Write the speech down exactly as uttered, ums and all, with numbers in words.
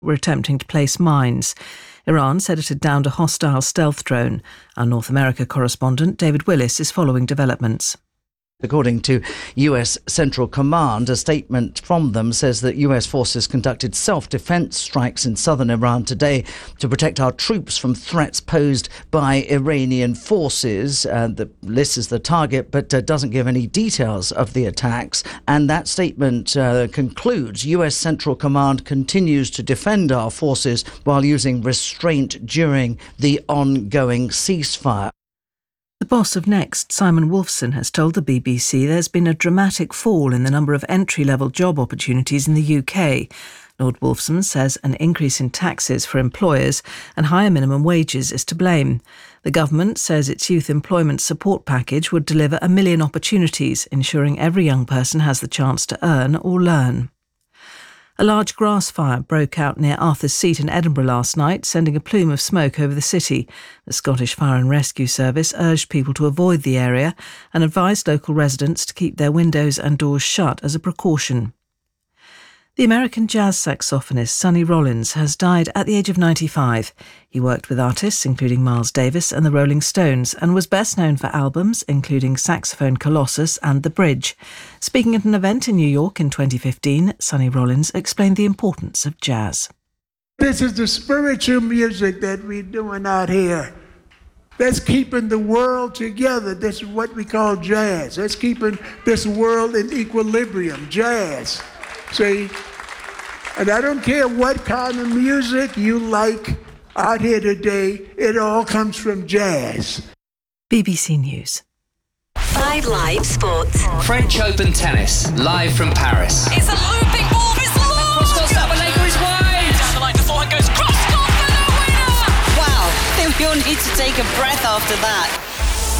were attempting to place mines. Iran said it had downed a hostile stealth drone. Our North America correspondent David Willis is following developments. According to U S Central Command, a statement from them says that U S forces conducted self-defense strikes in southern Iran today to protect our troops from threats posed by Iranian forces. Uh, the list is the target, but uh, doesn't give any details of the attacks. And that statement uh, concludes, U S Central Command continues to defend our forces while using restraint during the ongoing ceasefire. The boss of Next, Simon Wolfson, has told the B B C there's been a dramatic fall in the number of entry-level job opportunities in the U K. Lord Wolfson says an increase in taxes for employers and higher minimum wages is to blame. The government says its youth employment support package would deliver a million opportunities, ensuring every young person has the chance to earn or learn. A large grass fire broke out near Arthur's Seat in Edinburgh last night, sending a plume of smoke over the city. The Scottish Fire and Rescue Service urged people to avoid the area and advised local residents to keep their windows and doors shut as a precaution. The American jazz saxophonist Sonny Rollins has died at the age of ninety-five. He worked with artists including Miles Davis and the Rolling Stones and was best known for albums including Saxophone Colossus and The Bridge. Speaking at an event in New York in twenty fifteen, Sonny Rollins explained the importance of jazz. This is the spiritual music that we're doing out here. That's keeping the world together. This is what we call jazz. That's keeping this world in equilibrium, jazz. See, and I don't care what kind of music you like out here today, it all comes from jazz. B B C News. Five Live Sports. French Open tennis, live from Paris. It's a looping ball, it's long! Cross-court Sabalenka is wide! Down the line, the forehand goes cross-court for the winner! Wow, I think we all need to take a breath after that.